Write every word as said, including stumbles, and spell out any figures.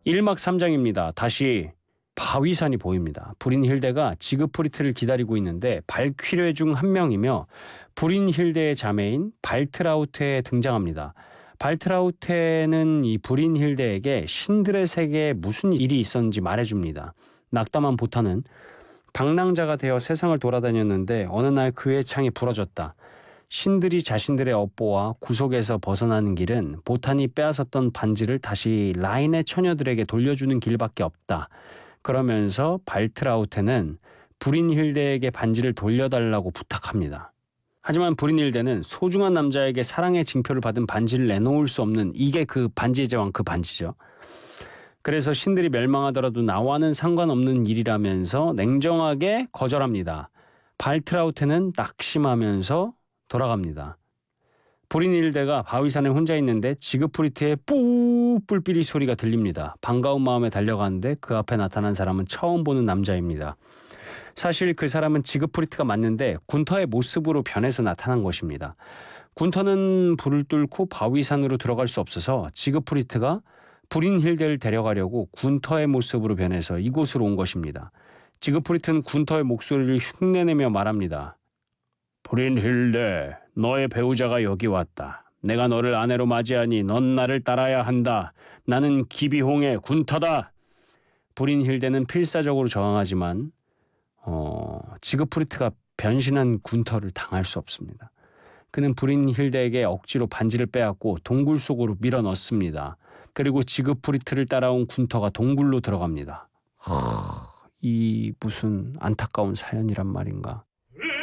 일막 삼장입니다. 다시 바위산이 보입니다. 브린힐데가 지그프리트를 기다리고 있는데 발퀴뢰 중 한 명이며 브린힐데의 자매인 발트라우트에 등장합니다. 발트라우테는 이 브린힐데에게 신들의 세계에 무슨 일이 있었는지 말해줍니다. 낙담한 보타는 방랑자가 되어 세상을 돌아다녔는데 어느 날 그의 창이 부러졌다. 신들이 자신들의 업보와 구속에서 벗어나는 길은 보탄이 빼앗았던 반지를 다시 라인의 처녀들에게 돌려주는 길밖에 없다. 그러면서 발트라우테는 브린힐데에게 반지를 돌려달라고 부탁합니다. 하지만 브린힐데는 소중한 남자에게 사랑의 징표를 받은 반지를 내놓을 수 없는, 이게 그 반지의 제왕 그 반지죠. 그래서 신들이 멸망하더라도 나와는 상관없는 일이라면서 냉정하게 거절합니다. 발트라우테는 낙심하면서 돌아갑니다. 브린힐데가 바위산에 혼자 있는데 지그프리트의 뿌 뿔삐리 소리가 들립니다. 반가운 마음에 달려가는데 그 앞에 나타난 사람은 처음 보는 남자입니다. 사실 그 사람은 지그프리트가 맞는데 군터의 모습으로 변해서 나타난 것입니다. 군터는 불을 뚫고 바위산으로 들어갈 수 없어서 지그프리트가 브린힐데를 데려가려고 군터의 모습으로 변해서 이곳으로 온 것입니다. 지그프리트는 군터의 목소리를 흉내내며 말합니다. 브린힐데, 너의 배우자가 여기 왔다. 내가 너를 아내로 맞이하니 넌 나를 따라야 한다. 나는 기비홍의 군터다. 브린힐데는 필사적으로 저항하지만 어, 지그프리트가 변신한 군터를 당할 수 없습니다. 그는 브린힐데에게 억지로 반지를 빼앗고 동굴 속으로 밀어 넣습니다. 그리고 지그프리트를 따라온 군터가 동굴로 들어갑니다. 하, 이 무슨 안타까운 사연이란 말인가.